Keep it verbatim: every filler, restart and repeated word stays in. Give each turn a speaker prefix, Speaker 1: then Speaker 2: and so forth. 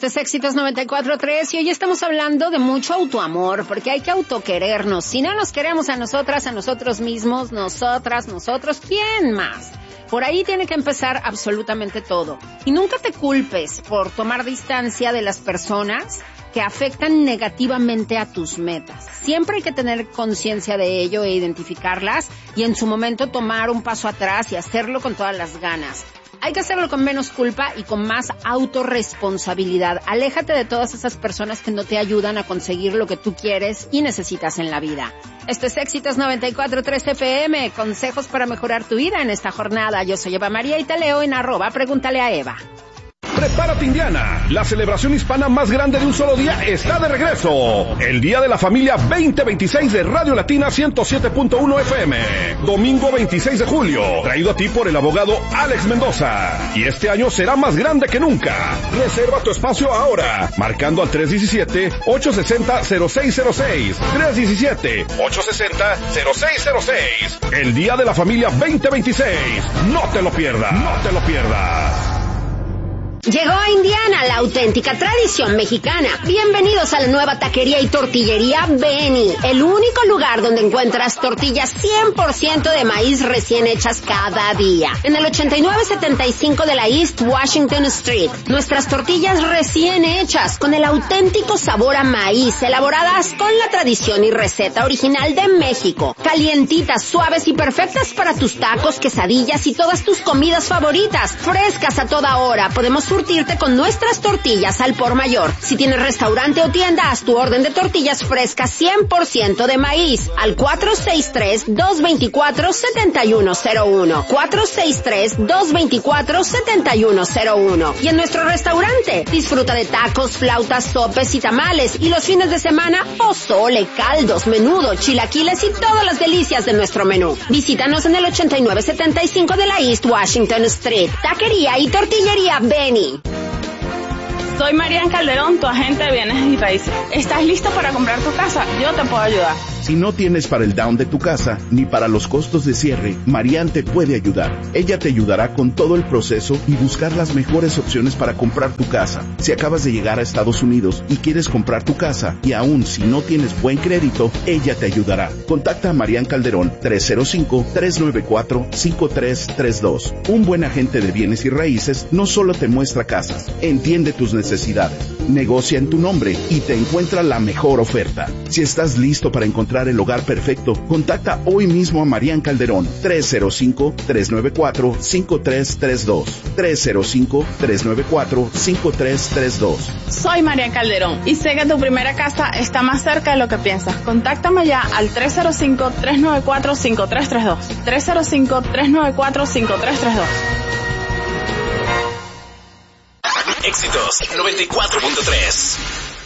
Speaker 1: Esto es Éxitos noventa y cuatro punto tres y hoy estamos hablando de mucho autoamor, porque hay que autoquerernos. Si no nos queremos a nosotras, a nosotros mismos, nosotras, nosotros, ¿quién más? Por ahí tiene que empezar absolutamente todo. Y nunca te culpes por tomar distancia de las personas que afectan negativamente a tus metas. Siempre hay que tener conciencia de ello e identificarlas y en su momento tomar un paso atrás y hacerlo con todas las ganas. Hay que hacerlo con menos culpa y con más autorresponsabilidad. Aléjate de todas esas personas que no te ayudan a conseguir lo que tú quieres y necesitas en la vida. Esto es Éxitos noventa y cuatro punto tres F M, consejos para mejorar tu vida en esta jornada. Yo soy Eva María y te leo en arroba Pregúntale a Eva.
Speaker 2: Prepárate, Indiana. La celebración hispana más grande de un solo día está de regreso. El Día de la Familia veinte veintiséis de Radio Latina ciento siete punto uno F M. Domingo veintiséis de julio. Traído a ti por el abogado Alex Mendoza. Y este año será más grande que nunca. Reserva tu espacio ahora. Marcando al tres uno siete, ocho seis cero, cero seis cero seis. tres uno siete, ocho seis cero, cero seis cero seis. El Día de la Familia veinte veintiséis. No te lo pierdas. No te lo pierdas.
Speaker 3: Llegó a Indiana la auténtica tradición mexicana. Bienvenidos a la nueva taquería y tortillería Benny, el único lugar donde encuentras tortillas cien por ciento de maíz recién hechas cada día. En el ochenta y nueve setenta y cinco de la East Washington Street, nuestras tortillas recién hechas con el auténtico sabor a maíz, elaboradas con la tradición y receta original de México. Calientitas, suaves y perfectas para tus tacos, quesadillas y todas tus comidas favoritas. Frescas a toda hora. Podemos surtirte con nuestras tortillas al por mayor. Si tienes restaurante o tienda, haz tu orden de tortillas frescas cien por ciento de maíz al cuatro seis tres, dos dos cuatro, siete uno cero uno. cuatro seis tres, dos dos cuatro, siete uno cero uno. Y en nuestro restaurante, disfruta de tacos, flautas, sopes y tamales. Y los fines de semana, pozole, caldos, menudo, chilaquiles y todas las delicias de nuestro menú. Visítanos en el ochenta y nueve setenta y cinco de la East Washington Street. Taquería y tortillería Benny.
Speaker 4: Soy Marian Calderón, tu agente de bienes y raíces. ¿Estás listo para comprar tu casa? Yo te puedo ayudar.
Speaker 5: Si no tienes para el down de tu casa, ni para los costos de cierre, Marian te puede ayudar. Ella te ayudará con todo el proceso y buscar las mejores opciones para comprar tu casa. Si acabas de llegar a Estados Unidos y quieres comprar tu casa, y aún si no tienes buen crédito, ella te ayudará. Contacta a Marian Calderón, tres cero cinco, tres nueve cuatro, cinco tres tres dos. Un buen agente de bienes y raíces no solo te muestra casas, entiende tus necesidades, negocia en tu nombre y te encuentra la mejor oferta. Si estás listo para encontrar el hogar perfecto, contacta hoy mismo a Marian Calderón, tres cero cinco, tres nueve cuatro, cinco tres tres dos. tres cero cinco, tres nueve cuatro, cinco tres tres dos.
Speaker 4: Soy Marian Calderón y sé que tu primera casa está más cerca de lo que piensas. Contáctame ya al tres cero cinco, tres nueve cuatro, cinco tres tres dos. tres cero cinco, tres nueve cuatro, cinco tres tres dos.
Speaker 6: Éxitos noventa y cuatro punto tres.